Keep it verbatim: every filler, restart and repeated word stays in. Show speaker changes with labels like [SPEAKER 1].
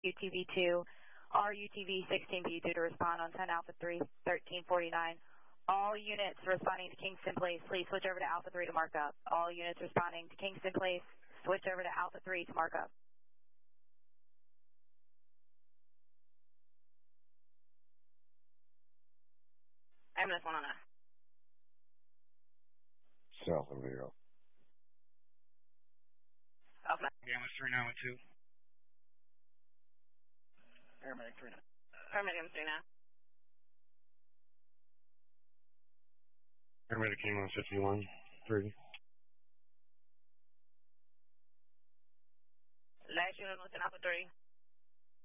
[SPEAKER 1] U T V two, R U T V sixteen B two to respond on ten Alpha three, thirteen forty-nine. All units responding to Kingston Place, please switch over to Alpha three to mark up. All units responding to Kingston Place, switch over to Alpha three to mark up. Ambulance one oh nine.
[SPEAKER 2] South of Rio.
[SPEAKER 1] Alpha nine.
[SPEAKER 3] Ambulance three nine one two.
[SPEAKER 4] Paramedic three nine.
[SPEAKER 1] Paramedic three nine.
[SPEAKER 3] Paramedic ambulance fifty-one three.
[SPEAKER 1] Last unit was in Alpha three.